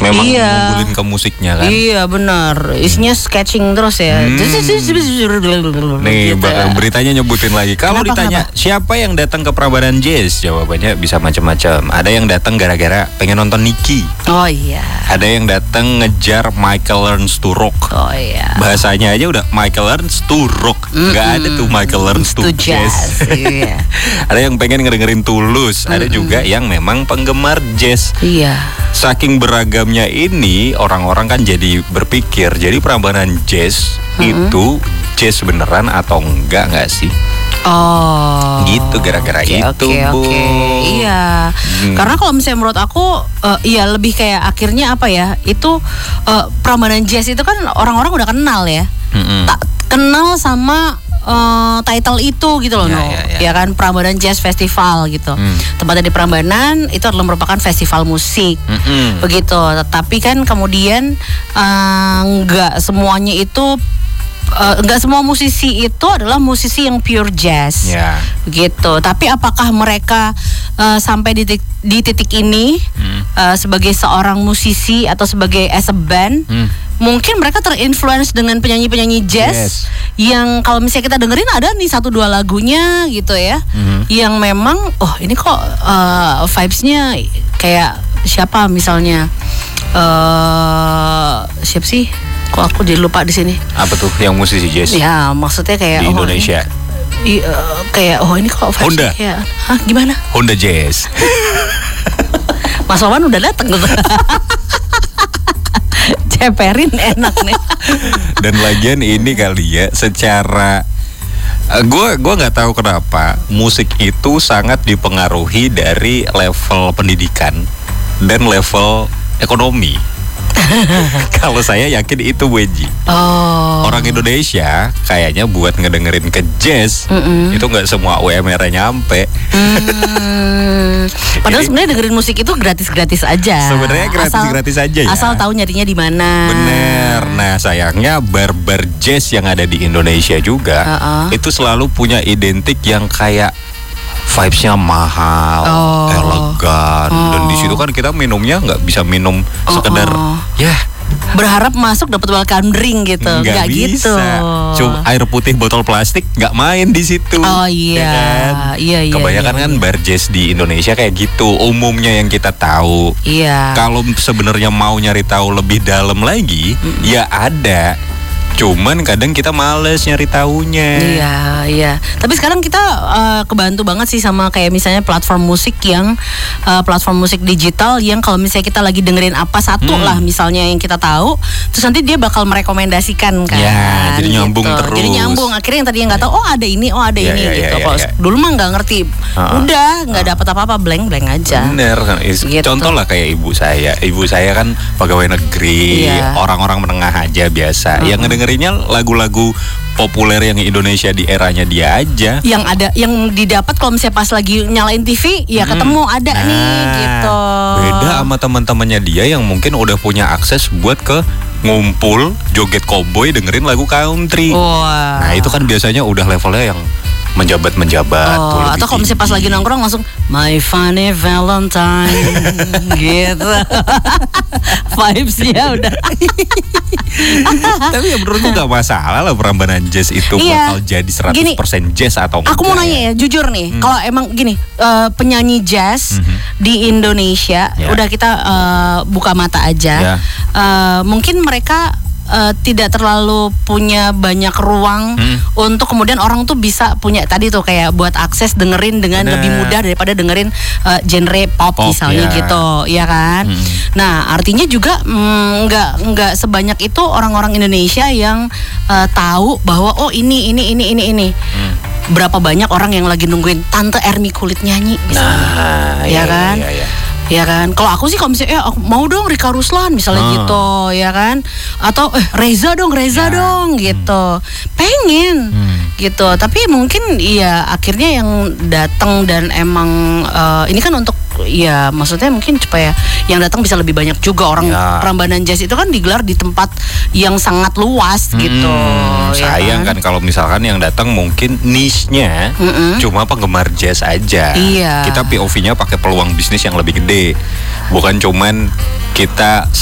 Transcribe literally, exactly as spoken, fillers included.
memang iya. ngumpulin ke musiknya kan. Iya benar, isinya sketching terus ya. Hmm. Nih gitu. beritanya nyebutin lagi. Kalau ditanya kenapa? siapa yang datang ke Prambanan Jazz, jawabannya bisa macam-macam. Ada yang datang gara-gara pengen nonton Nicky. Oh iya. Ada yang datang ngejar Michael Learns to Rock. Oh iya. Bahasanya aja udah Michael Learns to Rock. Mm-mm. Gak ada tuh Michael Learns to, to Jazz. Iya. Ada yang pengen ngedengerin Tulus. Mm-mm. Ada juga yang memang penggemar jazz. Iya. Saking beragamnya ini, orang-orang kan jadi berpikir, jadi Prambanan Jazz mm-hmm. itu jazz beneran atau enggak nggak sih? Oh, gitu gara-gara okay, itu, okay, Bu. Okay. Iya, hmm. karena kalau misalnya menurut aku, uh, iya lebih kayak akhirnya apa ya? Itu uh, Prambanan Jazz itu kan orang-orang udah kenal ya, mm-hmm. tak kenal sama Uh, title itu gitu loh, ya, no, ya, ya. ya kan Prambanan Jazz Festival gitu. Hmm. Tempatnya di Prambanan itu adalah merupakan festival musik, hmm. begitu. Tapi kan kemudian nggak uh, semuanya itu nggak uh, semua musisi itu adalah musisi yang pure jazz, yeah. gitu. Tapi apakah mereka uh, sampai di titik, di titik ini hmm. uh, sebagai seorang musisi atau sebagai as a band? Hmm. Mungkin mereka terinfluence dengan penyanyi-penyanyi jazz yes. yang kalau misalnya kita dengerin ada nih satu dua lagunya gitu ya, mm-hmm. yang memang oh ini kok uh, vibes-nya kayak siapa misalnya uh, siapa sih? Kok aku jadi lupa di sini? Apa tuh yang musisi jazz? Ya maksudnya kayak di oh, Indonesia. Ini, uh, kayak oh ini kok vibes-nya kayak hah gimana? Honda Jazz. Mas Wawan udah datang gitu. Ceperin enak nih. Dan lagian ini kali ya secara gue uh, gue nggak tahu kenapa musik itu sangat dipengaruhi dari level pendidikan dan level ekonomi. Kalau saya yakin itu Weji. Oh. Orang Indonesia kayaknya buat ngedengerin ke jazz Mm-mm. itu nggak semua U M R-nya nyampe. Hmm. Padahal sebenarnya dengerin musik itu gratis-gratis aja. Sebenarnya gratis-gratis aja ya. Asal tahu nyarinya di mana. Bener. Nah sayangnya bar-bar jazz yang ada di Indonesia juga uh-uh. itu selalu punya identik yang kayak vibes-nya mahal, oh. elegan, oh. dan di situ kan kita minumnya nggak bisa minum sekedar oh, oh. ya berharap masuk dapat welcome drink gitu, nggak gitu. Cuma air putih botol plastik nggak main di situ. Oh iya, ya kan? iya iya. Kebanyakan iya, kan iya. bar jazz di Indonesia kayak gitu, umumnya yang kita tahu. Iya. Kalau sebenarnya mau nyari tahu lebih dalam lagi, mm-mm. ya ada. Cuman kadang kita males nyari taunya. Iya, iya. Tapi sekarang kita uh, kebantu banget sih sama kayak misalnya platform musik yang uh, platform musik digital yang kalau misalnya kita lagi dengerin apa satu hmm. lah misalnya yang kita tahu, terus nanti dia bakal merekomendasikan kan. Ya, jadi nyambung gitu. terus. Jadi nyambung. Akhirnya yang tadi yang nggak tahu, oh ada ini, oh ada ya, ini ya, gitu. Ya, ya, Kalau ya. dulu mah nggak ngerti, uh-uh. udah nggak dapat apa-apa, blank-blank aja. Bener. Gitu. Contoh lah kayak ibu saya. Ibu saya kan pegawai negeri, iya. orang-orang menengah aja biasa. Uh-huh. Yang ngedengerinnya lagu-lagu lagu populer yang Indonesia di eranya dia aja. Yang ada, yang didapat kalau misalnya pas lagi nyalain T V, ya ketemu hmm. ada nah, nih gitu. Beda sama teman-temannya dia yang mungkin udah punya akses buat ke ngumpul joget cowboy dengerin lagu country. Wow. Nah itu kan biasanya udah levelnya yang menjabat-menjabat. Oh, atau kalau misalnya pas lagi nongkrong langsung My Funny Valentine gitu. Vibes-nya udah. Tapi ya menurutku gak masalah lah Prambanan Jazz itu iya, bakal jadi seratus persen gini, jazz atau enggak. Aku mau nanya ya, jujur nih, hmm. kalau emang gini uh, penyanyi jazz hmm. di Indonesia yeah. udah kita uh, buka mata aja yeah. uh, mungkin mereka Uh, tidak terlalu punya banyak ruang hmm. untuk kemudian orang tuh bisa punya tadi tuh kayak buat akses dengerin dengan Bener. lebih mudah daripada dengerin uh, genre pop, pop misalnya ya. gitu, ya kan? Hmm. Nah artinya juga mm, nggak nggak sebanyak itu orang-orang Indonesia yang uh, tahu bahwa oh ini ini ini ini ini. Hmm. Berapa banyak orang yang lagi nungguin Tante Ermi Kulit nyanyi, misalnya, nah, ya iya, kan? Iya, iya. Ya kan, kalau aku sih kalau misalnya, eh aku mau dong Rika Ruslan misalnya hmm. gitu, ya kan, atau eh Reza dong, Reza ya. dong, gitu, pengen, hmm. gitu, tapi mungkin ya akhirnya yang datang dan emang uh, ini kan untuk ya maksudnya mungkin supaya yang datang bisa lebih banyak juga orang ya. Prambanan Jazz itu kan digelar di tempat yang sangat luas hmm, gitu. Sayang ya kan, kan kalau misalkan yang datang mungkin niche-nya Mm-mm. cuma penggemar jazz aja. Iya. Kita P O V-nya pakai peluang bisnis yang lebih gede, bukan cuman kita